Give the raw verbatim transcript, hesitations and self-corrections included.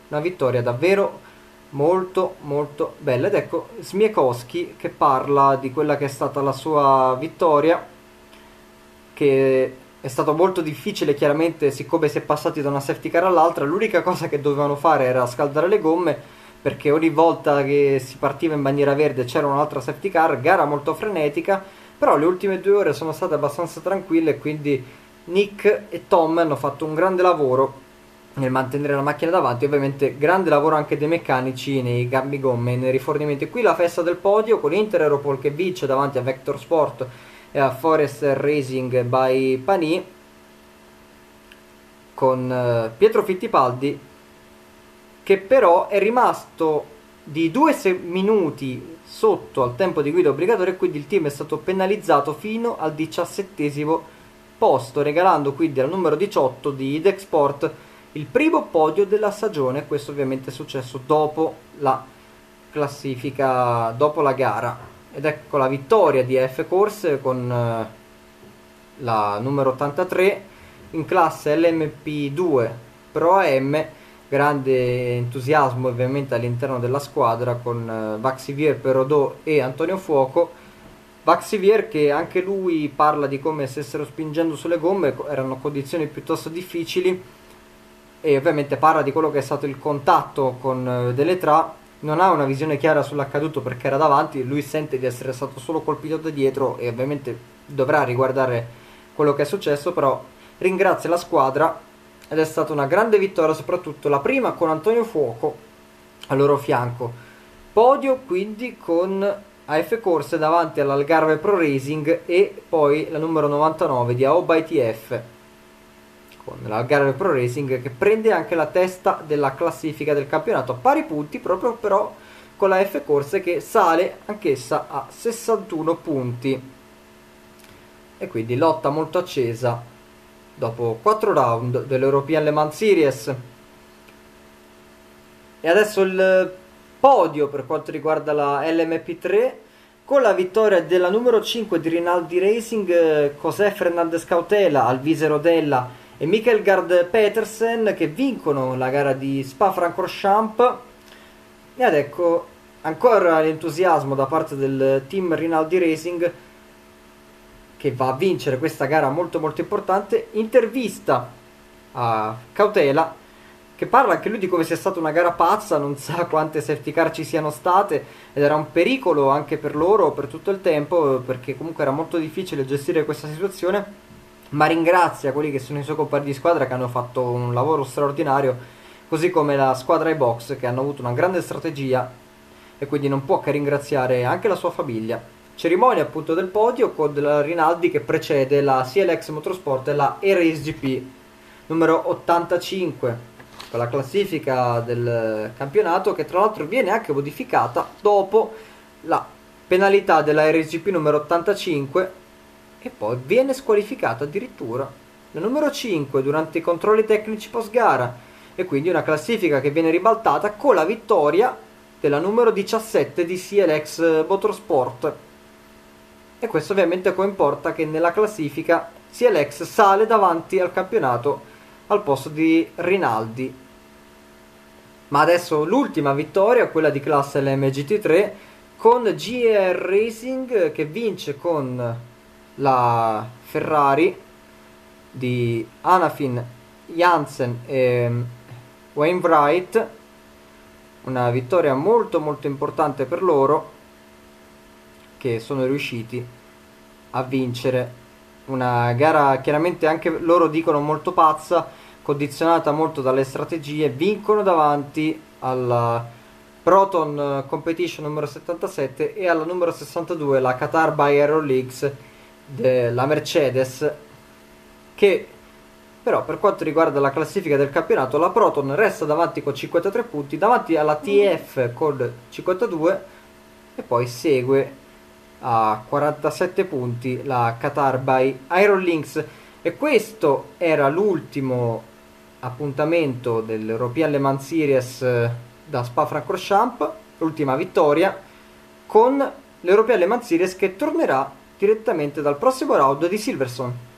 una vittoria davvero molto molto bella. Ed ecco Smiekowski che parla di quella che è stata la sua vittoria, che è stato molto difficile chiaramente siccome si è passati da una safety car all'altra. L'unica cosa che dovevano fare era scaldare le gomme, perché ogni volta che si partiva in bandiera verde c'era un'altra safety car, gara molto frenetica, però le ultime due ore sono state abbastanza tranquille e quindi Nick e Tom hanno fatto un grande lavoro nel mantenere la macchina davanti. Ovviamente grande lavoro anche dei meccanici nei cambigomme e nei rifornimenti. Qui la festa del podio con Inter Europol che vince davanti a Vector Sport e a Forest Racing by Pani, con uh, Pietro Fittipaldi che però è rimasto di due minuti sotto al tempo di guida obbligatorio, e quindi il team è stato penalizzato fino al diciassettesimo posto, regalando quindi al numero diciotto di Idex Sport il primo podio della stagione. Questo ovviamente è successo dopo la classifica, dopo la gara. Ed ecco la vittoria di F Corse con eh, la numero ottantatré in classe L M P due Pro A M. Grande entusiasmo ovviamente all'interno della squadra con eh, Vaxivier, Perodot e Antonio Fuoco. Vaxivier che anche lui parla di come stessero spingendo sulle gomme, erano condizioni piuttosto difficili, e ovviamente parla di quello che è stato il contatto con eh, Deletra. Non ha una visione chiara sull'accaduto perché era davanti, lui sente di essere stato solo colpito da dietro e ovviamente dovrà riguardare quello che è successo, però ringrazia la squadra ed è stata una grande vittoria, soprattutto la prima con Antonio Fuoco al loro fianco. Podio quindi con A F Corse davanti all'Algarve Pro Racing e poi la numero novantanove di Aoba I T F con l'Algarve Pro Racing che prende anche la testa della classifica del campionato a pari punti proprio però con la F Corse che sale anch'essa a sessantuno punti, e quindi lotta molto accesa dopo quattro round dell'European Le Mans Series. E adesso il podio per quanto riguarda la L M P tre con la vittoria della numero cinque di Rinaldi Racing, eh, José Fernandez Cautela, Alvise Rodella e Michael Gard Petersen che vincono la gara di Spa-Francorchamps. Ed ecco ancora l'entusiasmo da parte del team Rinaldi Racing che va a vincere questa gara molto molto importante. Intervista a Cautela che parla anche lui di come sia stata una gara pazza, non sa quante safety car ci siano state ed era un pericolo anche per loro per tutto il tempo, perché comunque era molto difficile gestire questa situazione, ma ringrazia quelli che sono i suoi compagni di squadra che hanno fatto un lavoro straordinario, così come la squadra iBox che hanno avuto una grande strategia, e quindi non può che ringraziare anche la sua famiglia. Cerimonia appunto del podio con la Rinaldi che precede la C L X Motorsport e la R S G P numero ottantacinque, con la classifica del campionato che tra l'altro viene anche modificata dopo la penalità della R S G P numero ottantacinque, e poi viene squalificata addirittura la numero cinque durante i controlli tecnici post gara, e quindi una classifica che viene ribaltata con la vittoria della numero diciassette di C L X Motorsport. E questo ovviamente comporta che nella classifica C L X sale davanti al campionato al posto di Rinaldi. Ma adesso l'ultima vittoria, quella di classe L M G T tre con G R Racing che vince con la Ferrari di Anafin, Jansen e Wainwright. Una vittoria molto molto importante per loro, che sono riusciti a vincere una gara chiaramente anche loro dicono molto pazza, condizionata molto dalle strategie. Vincono davanti alla Proton Competition numero settantasette e alla numero sessantadue la Qatar by Aeroleaks della Mercedes, che però per quanto riguarda la classifica del campionato la Proton resta davanti con cinquantatré punti, davanti alla T F con cinquantadue, e poi segue a quarantasette punti la Qatar by Aerolinks. E questo era l'ultimo appuntamento dell'European Le Mans Series da Spa-Francorchamps, l'ultima vittoria, con l'European Le Mans Series che tornerà direttamente dal prossimo round di Silverstone.